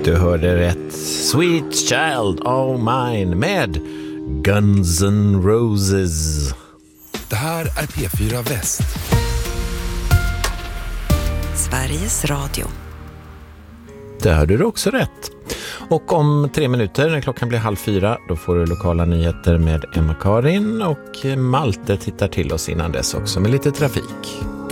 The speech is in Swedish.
Du hörde rätt. Sweet Child of Mine med Guns N' Roses. Det här är P4 Väst. Sveriges Radio. Där hörde du också rätt. Och om 3 minuter när klockan blir 3:30 då får du lokala nyheter med Emma Karin och Malte tittar till oss innan dess också med lite trafik.